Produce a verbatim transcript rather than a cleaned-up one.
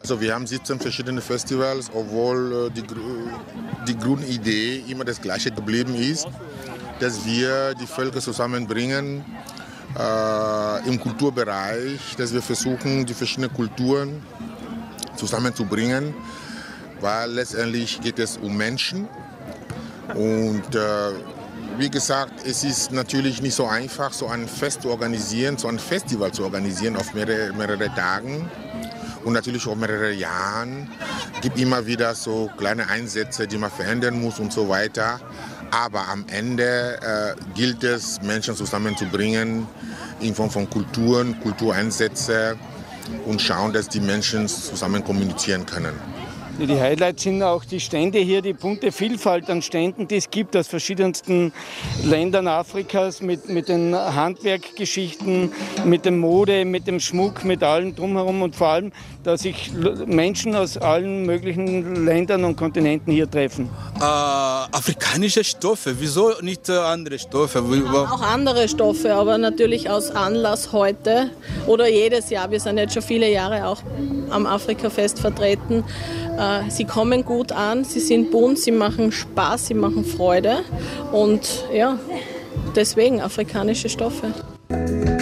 Also wir haben siebzehn verschiedene Festivals, obwohl die, die Grundidee immer das gleiche geblieben ist, dass wir die Völker zusammenbringen äh, im Kulturbereich, dass wir versuchen, die verschiedenen Kulturen zusammenzubringen, weil letztendlich geht es um Menschen. Und äh, wie gesagt, es ist natürlich nicht so einfach, so ein Fest zu organisieren, so ein Festival zu organisieren auf mehrere, mehrere Tagen. Und natürlich auch mehrere Jahren. Es gibt immer wieder so kleine Einsätze, die man verändern muss und so weiter. Aber am Ende äh, gilt es, Menschen zusammenzubringen in Form von Kulturen, Kultureinsätze und schauen, dass die Menschen zusammen kommunizieren können. Die Highlights sind auch die Stände hier, die bunte Vielfalt an Ständen, die es gibt aus verschiedensten Ländern Afrikas mit, mit den Handwerkgeschichten, mit der Mode, mit dem Schmuck, mit allem drumherum und vor allem, dass sich Menschen aus allen möglichen Ländern und Kontinenten hier treffen. Äh, afrikanische Stoffe, wieso nicht andere Stoffe? Auch andere Stoffe, aber natürlich aus Anlass heute oder jedes Jahr. Wir sind jetzt schon viele Jahre auch am Afrikafest vertreten. Sie kommen gut an, sie sind bunt, sie machen Spaß, sie machen Freude und ja, deswegen afrikanische Stoffe.